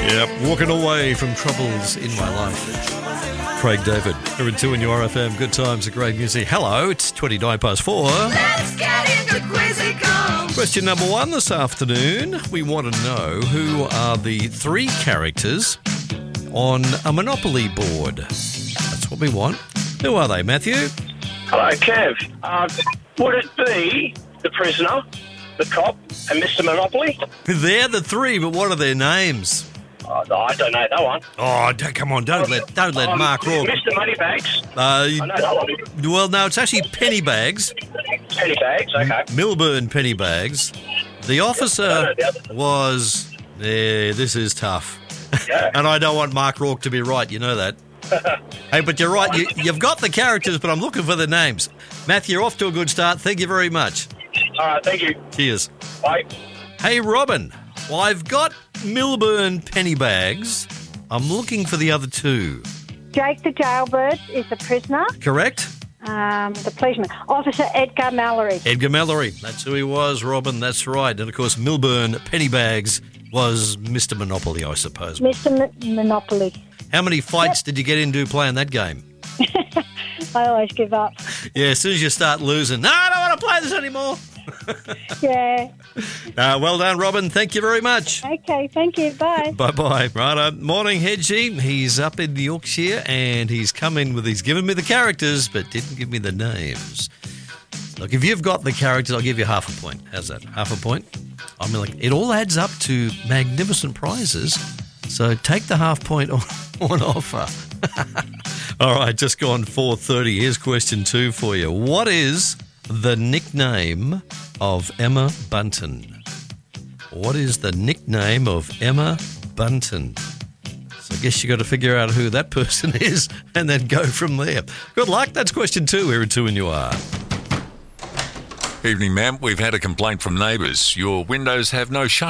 Yep, walking away from troubles in my life. Craig David, here in 2 in your RFM. Good times and great music. Hello, it's 29 past 4. Let's get into Quizzical. Question number 1 this afternoon. We want to know who are the 3 characters on a Monopoly board. That's what we want. Who are they, Matthew? Hello, Kev. Would it be the prisoner, the cop, and Mr. Monopoly? They're the 3, but what are their names? I don't know that one. Oh, come on, don't let Mark Rourke. Mr. Moneybags. I know that one. Well, no, it's actually Pennybags. Pennybags, okay. Milburn Pennybags. The officer was... Yeah, this is tough. Yeah. And I don't want Mark Rourke to be right, you know that. Hey, but you're right, you've got the characters, but I'm looking for the names. Matthew, you're off to a good start. Thank you very much. All right, thank you. Cheers. Bye. Hey, Robin. Well, I've got Milburn Pennybags. I'm looking for the other 2. Jake the jailbird is the prisoner. Correct? The policeman. Officer Edgar Mallory. Edgar Mallory. That's who he was, Robin. That's right. And, of course, Milburn Pennybags was Mr. Monopoly, I suppose. Mr. Monopoly. How many fights did you get into playing that game? I always give up. Yeah, as soon as you start losing, no, I don't want to play this anymore. Yeah. Well done, Robin. Thank you very much. Okay, thank you. Bye. Bye-bye. Right, morning, Hedgie. He's up in Yorkshire and he's given me the characters but didn't give me the names. Look, if you've got the characters, I'll give you half a point. How's that? Half a point? I mean, like, it all adds up to magnificent prizes, so take the half point on offer. All right, just gone 4:30. Here's question 2 for you. What is the nickname of Emma Bunton? What is the nickname of Emma Bunton? So I guess you got to figure out who that person is and then go from there. Good luck. That's question 2 here at 2 and You Are. Evening, ma'am. We've had a complaint from neighbours. Your windows have no shutter.